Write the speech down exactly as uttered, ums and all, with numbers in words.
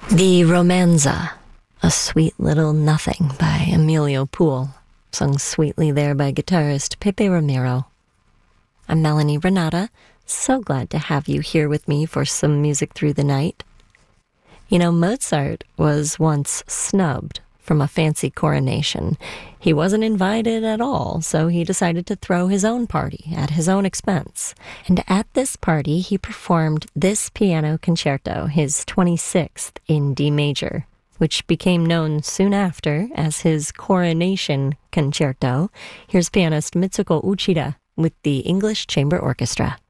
The Romanza, a sweet little nothing by Emilio Poole, sung sweetly there by guitarist Pepe Ramiro. I'm Melanie Renata, so glad to have you here with me for some music through the night. You know, Mozart was once snubbed from a fancy coronation. He wasn't invited at all, so he decided to throw his own party at his own expense. And at this party, he performed this piano concerto, his twenty-sixth in D major, which became known soon after as his Coronation Concerto. Here's pianist Mitsuko Uchida with the English Chamber Orchestra.